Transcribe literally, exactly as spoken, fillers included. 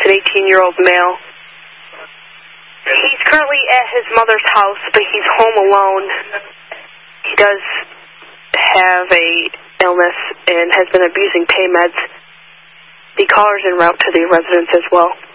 It's an eighteen-year-old male. He's currently at his mother's house, but he's home alone. He does have a illness and has been abusing pain meds. The caller's en route to the residence as well.